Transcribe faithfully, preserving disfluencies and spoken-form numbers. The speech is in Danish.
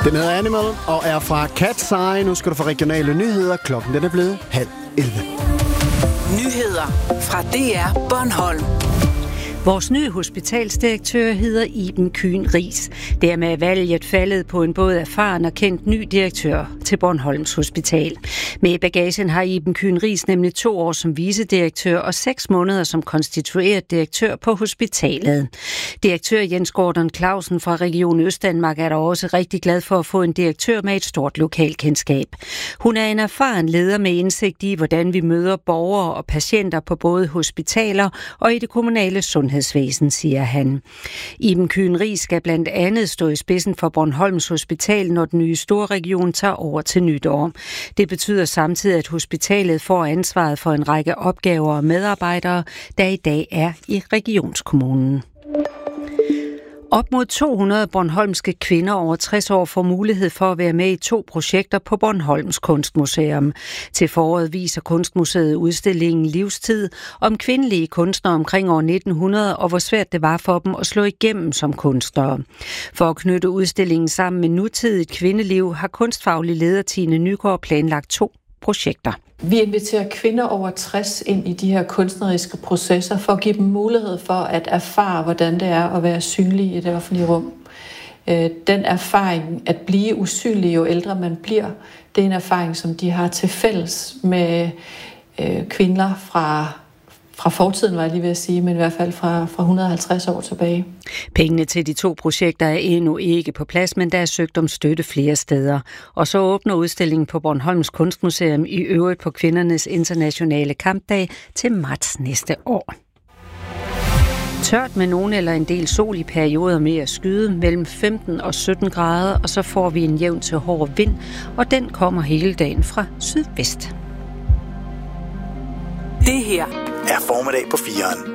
Den hedder Animal og er fra Cat's Eye. Nu skal du få regionale nyheder. Klokken den er blevet halv elleve. Nyheder fra D R Bornholm. Vores nye hospitalsdirektør hedder Iben Kyhn Riis. Dermed er valget faldet på en både erfaren og kendt ny direktør til Bornholms Hospital. Med i bagagen har Iben Kyhn Riis nemlig to år som vicedirektør og seks måneder som konstitueret direktør på hospitalet. Direktør Jens Gordon Clausen fra Region Østdanmark er dog også rigtig glad for at få en direktør med et stort lokalkendskab. Hun er en erfaren leder med indsigt i, hvordan vi møder borgere og patienter på både hospitaler og i det kommunale sundhedsvæsen. Siger han. Iben Kyhn Riis skal blandt andet stå i spidsen for Bornholms Hospital, når den nye storregion tager over til nytår. Det betyder samtidig, at hospitalet får ansvaret for en række opgaver og medarbejdere, der i dag er i regionskommunen. Op mod to hundrede bornholmske kvinder over tres år får mulighed for at være med i to projekter på Bornholms Kunstmuseum. Til foråret viser Kunstmuseet udstillingen Livstid om kvindelige kunstnere omkring år nitten hundrede og hvor svært det var for dem at slå igennem som kunstnere. For at knytte udstillingen sammen med nutidigt kvindeliv har kunstfaglig leder Tine Nygaard planlagt to projekter. Vi inviterer kvinder over tres ind i de her kunstneriske processer for at give dem mulighed for at erfare, hvordan det er at være synlig i det offentlige rum. Den erfaring at blive usynlig, jo ældre man bliver, det er en erfaring, som de har til fælles med kvinder fra Fra fortiden, var jeg lige ved at sige, men i hvert fald fra, fra et hundrede og halvtreds år tilbage. Pengene til de to projekter er endnu ikke på plads, men der er søgt om støtte flere steder. Og så åbner udstillingen på Bornholms Kunstmuseum i øvrigt på kvindernes internationale kampdag til marts næste år. Tørt med nogen eller en del sol i perioder med at skyde mellem femten og sytten grader, og så får vi en jævn til hård vind, og den kommer hele dagen fra sydvest. Det her er formiddag på fireren.